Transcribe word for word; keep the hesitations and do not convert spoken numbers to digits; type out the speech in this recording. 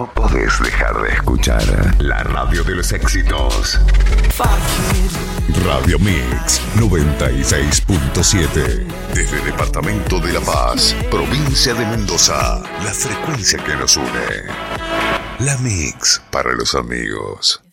no podés dejar de escuchar la radio de los éxitos. Radio Mix noventa y seis punto siete. Desde el Departamento de La Paz, provincia de Mendoza, la frecuencia que nos une. La Mix para los amigos.